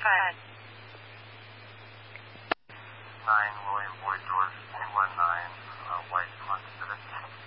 5. 9 William Boyd George 219 White Honda Civic.